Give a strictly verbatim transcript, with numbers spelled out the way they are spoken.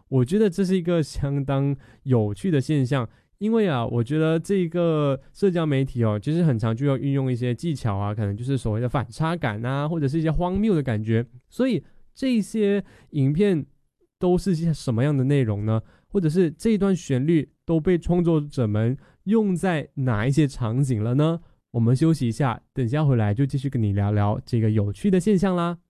我觉得这是一个相当有趣的现象，因为啊，我觉得这个社交媒体哦，其实很常就要运用一些技巧啊，可能就是所谓的反差感啊，或者是一些荒谬的感觉。所以这些影片都是些什么样的内容呢？或者是这一段旋律都被创作者们用在哪一些场景了呢？我们休息一下，等下回来就继续跟你聊聊这个有趣的现象啦。